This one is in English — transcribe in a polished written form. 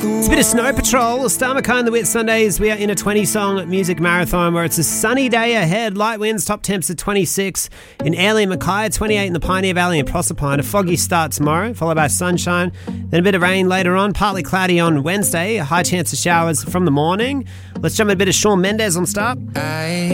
It's a bit of Snow Patrol. Star McCone, the Wit Sundays. We are in a 20-song music marathon where it's a sunny day ahead. Light winds, top temps at 26 in Airlie and Mackay, 28 in the Pioneer Valley and Proserpine. A foggy start tomorrow, followed by sunshine. Then a bit of rain later on, partly cloudy on Wednesday. A high chance of showers from the morning. Let's jump in a bit of Shawn Mendes on start.